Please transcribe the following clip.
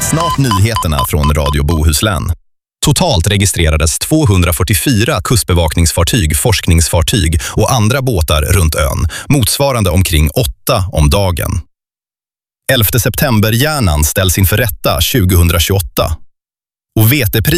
Snart nyheterna från Radio Bohuslän. Totalt registrerades 244 kustbevakningsfartyg, forskningsfartyg och andra båtar runt ön, motsvarande omkring 8 om dagen. 11 september-hjärnan ställs inför rätta 2028. Och vetepris